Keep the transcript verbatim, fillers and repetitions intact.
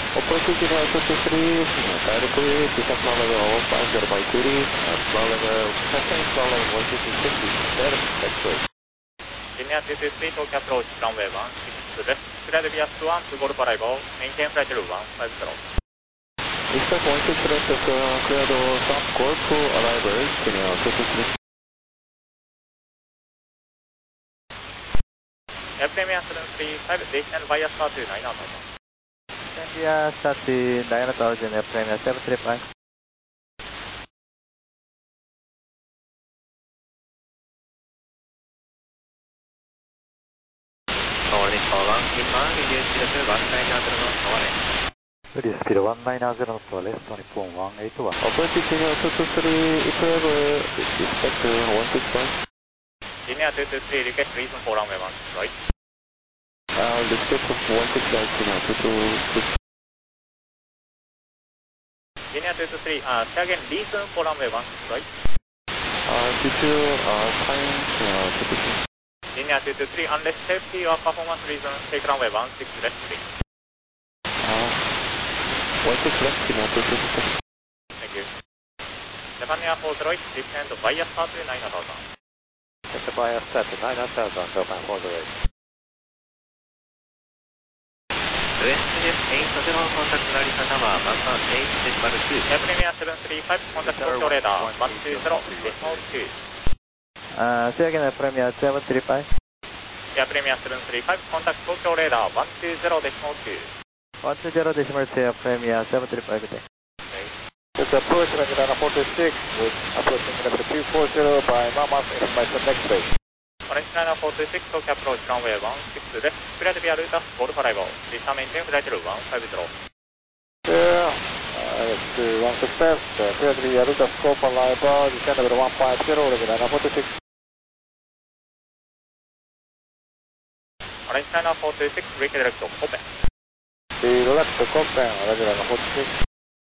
Operator Junior two two three, direct clear, descent flow level one five zero by duty, flow level, passing flow level one two six, seven, taxiway. Junior two two three, Tokyo approach, runway one six left, clear the Vias one to Golf arrival, maintain flight level one five zero. Dispatch one six left, cleared South Golf arrival, Junior two two three. Airplane seven three five, descend via star to nine out. India thirty nine thousand, airplane seven three five. Calling for one, keep on, reduce speed one nine zero knots over left. Reduce speed one nine zero knots over left, Nippon one eight one. Operator Junior two two three, if ever, respect one six five. Junior two two three, request reason for runway one right. Uh, respect one six five, Junior two two three. Junior two two three, uh, say again, reason for runway one right. Uh, due to uh, time, Junior two two three. Junior two two three, unless safety or performance reason, take runway one six left three. Uh, one six left, Junior two two three. Thank you. Japan Air Force right, descend via start to nine thousand. Just via start to nine thousand, Japan for the right. Westjet eight zero, contact Narita Tower, Mappa eight decimal two. Airplane seven three five, contact Tokyo radar, one two zero, decimal two. Uh, say again, Premier seven three five. Airplane seven three five, contact Tokyo radar, one two zero, decimal two. one two zero decimal two, Premier seven three five. Just approach Ranjana four two six with approaching level two four zero by Mama information next base. Orange Niner four two six, Tokyo approach runway one six left, clear to be Aruta, Golf arrival, descend maintain flight level one five zero. Yeah, uh, to one six left, uh, clear to be Aruta, scope arrival, descend level one five zero, Ranjana four two six. Orange Niner four two six, redirect open. The left, Cocktail, Ranjana four two six.